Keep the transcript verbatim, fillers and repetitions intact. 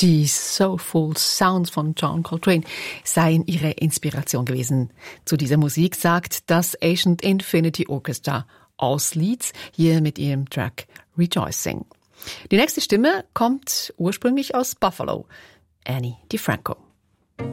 Die Soulful Sounds von John Coltrane seien ihre Inspiration gewesen. Zu dieser Musik sagt das Ancient Infinity Orchestra aus Leeds hier mit ihrem Track Rejoicing. Die nächste Stimme kommt ursprünglich aus Buffalo, Annie DiFranco.